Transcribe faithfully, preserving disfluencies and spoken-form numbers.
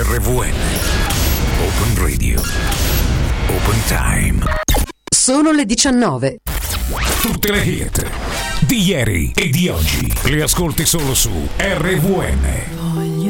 R V N. Open Radio. Open Time. Sono le diciannove. Tutte le hit di ieri e di oggi le ascolti solo su R V N.